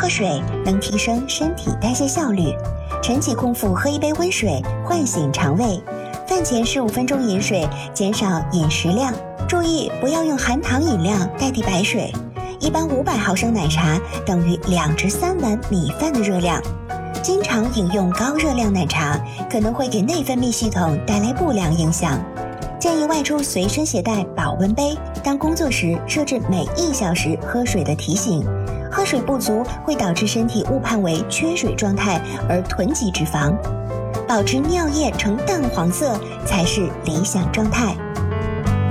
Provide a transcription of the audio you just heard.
喝水能提升身体代谢效率，晨起空腹喝一杯温水，唤醒肠胃。饭前15分钟饮水，减少饮食量。注意不要用含糖饮料代替白水。一般500毫升奶茶等于2至3碗米饭的热量。经常饮用高热量奶茶可能会给内分泌系统带来不良影响。建议外出随身携带保温杯，当工作时设置每1小时喝水的提醒。喝水不足会导致身体误判为缺水状态而囤积脂肪。保持尿液呈淡黄色才是理想状态。